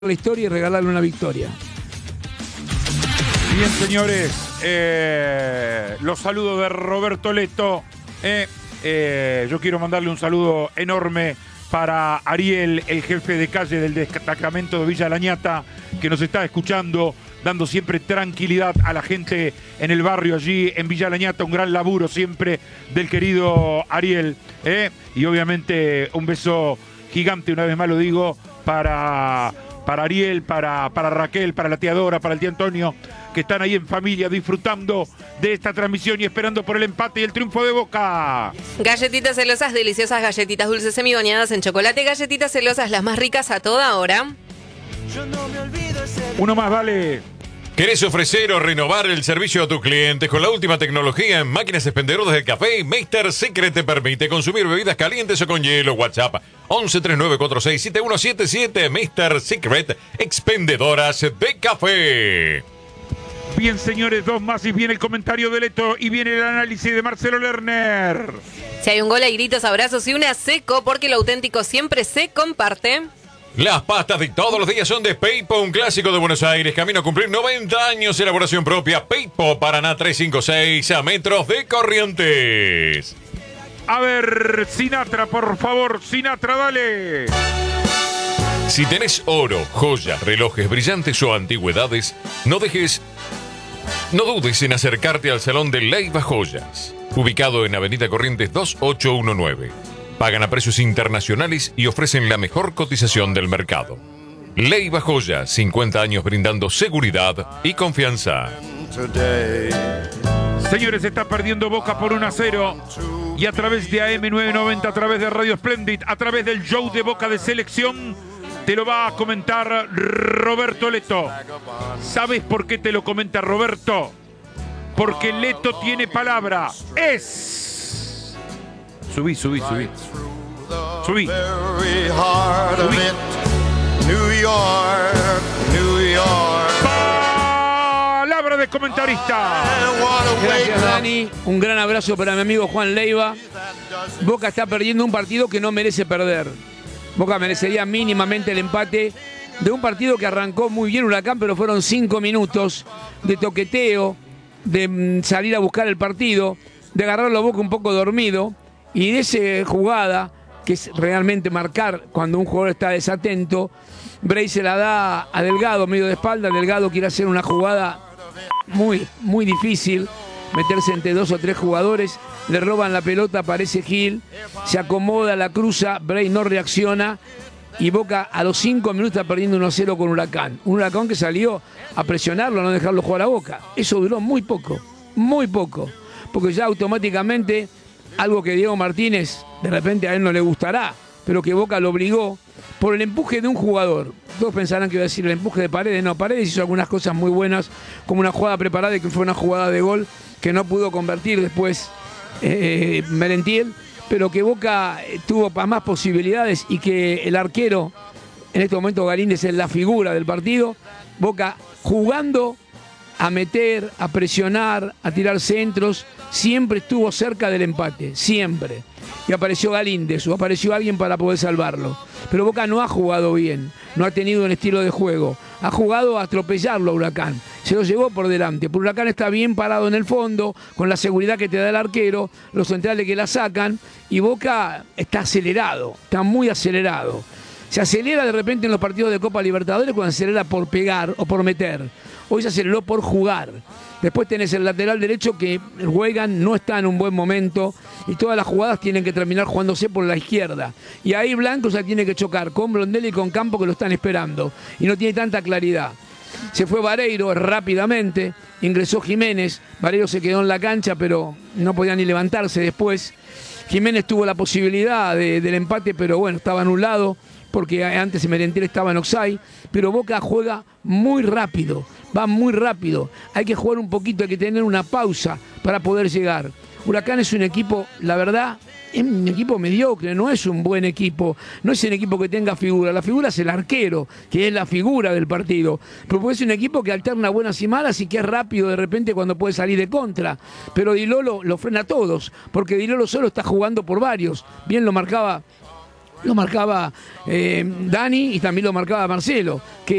la historia y regalarle una victoria. Bien, señores, los saludos de Roberto Leto. Yo quiero mandarle un saludo enorme para Ariel, el jefe de calle del destacamento de Villa Lañata, que nos está escuchando, dando siempre tranquilidad a la gente en el barrio allí en Villa Lañata. Un gran laburo siempre del querido Ariel. Y obviamente un beso gigante, una vez más lo digo, para Ariel, para Raquel, para la tía Dora, para el tío Antonio, que están ahí en familia disfrutando de esta transmisión y esperando por el empate y el triunfo de Boca. Galletitas celosas, deliciosas galletitas dulces semibañadas en chocolate, galletitas celosas las más ricas a toda hora. Uno más, vale. ¿Querés ofrecer o renovar el servicio a tus clientes con la última tecnología en máquinas expendedoras de café? Mr. Secret te permite consumir bebidas calientes o con hielo. WhatsApp 1139467177. Mr. Secret, expendedoras de café. Bien, señores, dos más y viene el comentario de Leto y viene el análisis de Marcelo Lerner. Si hay un gol, hay gritos, abrazos y una seco, porque lo auténtico siempre se comparte. Las pastas de todos los días son de Peipo, un clásico de Buenos Aires. Camino a cumplir 90 años, elaboración propia. Peipo, Paraná 356, a metros de Corrientes. A ver, Sinatra, por favor, Sinatra, dale. Si tenés oro, joyas, relojes brillantes o antigüedades, no dudes en acercarte al Salón de Leiva Joyas, ubicado en Avenida Corrientes 2819. Pagan a precios internacionales y ofrecen la mejor cotización del mercado. Leiva Joyas, 50 años brindando seguridad y confianza. Señores, está perdiendo Boca por 1-0. Y a través de AM990, a través de Radio Splendid, a través del show de Boca de Selección, te lo va a comentar Roberto Leto. ¿Sabes por qué te lo comenta Roberto? Porque Leto tiene palabra. Subí. Subí. Palabra de comentarista. Gracias, Dani. Un gran abrazo para mi amigo Juan Leiva. Boca está perdiendo un partido que no merece perder. Boca merecería mínimamente el empate de un partido que arrancó muy bien Huracán, pero fueron 5 minutos de toqueteo, de salir a buscar el partido, de agarrarlo a Boca un poco dormido, y de esa jugada, que es realmente marcar cuando un jugador está desatento, Bray se la da a Delgado medio de espalda. Delgado quiere hacer una jugada muy difícil, meterse entre 2 o 3 jugadores, le roban la pelota, aparece Gil, se acomoda, la cruza, Bray no reacciona y Boca a los 5 minutos está perdiendo 1-0 con Huracán. Un Huracán que salió a presionarlo, a no dejarlo jugar a Boca. Eso duró muy poco, porque ya automáticamente algo que Diego Martínez de repente a él no le gustará, pero que Boca lo obligó por el empuje de un jugador. Todos pensarán que iba a decir el empuje de Paredes. No, Paredes hizo algunas cosas muy buenas, como una jugada preparada y que fue una jugada de gol que no pudo convertir después Merentiel, pero que Boca tuvo más posibilidades y que el arquero, en este momento Galíndez, es la figura del partido. Boca jugando a meter, a presionar, a tirar centros, siempre estuvo cerca del empate, siempre. Y apareció Galíndez o apareció alguien para poder salvarlo. Pero Boca no ha jugado bien, no ha tenido un estilo de juego. Ha jugado a atropellarlo a Huracán. Se lo llevó por delante. Pero Huracán está bien parado en el fondo, con la seguridad que te da el arquero, los centrales que la sacan, y Boca está acelerado, está muy acelerado. Se acelera de repente en los partidos de Copa Libertadores cuando se acelera por pegar o por meter. Hoy se aceleró por jugar. Después tenés el lateral derecho que Weigand no está en un buen momento y todas las jugadas tienen que terminar jugándose por la izquierda. Y ahí Blanco ya tiene que chocar con Blondelli y con Campo, que lo están esperando. Y no tiene tanta claridad. Se fue Vareiro rápidamente, ingresó Jiménez. Vareiro se quedó en la cancha, pero no podía ni levantarse después. Jiménez tuvo la posibilidad del empate, pero bueno, estaba anulado, porque antes Merentiel estaba en offside, pero Boca juega muy rápido, va muy rápido. Hay que jugar un poquito, hay que tener una pausa para poder llegar. Huracán es un equipo, la verdad, es un equipo mediocre, no es un buen equipo, no es un equipo que tenga figura. La figura es el arquero, que es la figura del partido. Pero es un equipo que alterna buenas y malas y que es rápido de repente cuando puede salir de contra. Pero Di Lolo lo frena a todos, porque Di Lolo solo está jugando por varios. Bien lo marcaba lo marcaba Dani y también lo marcaba Marcelo. Que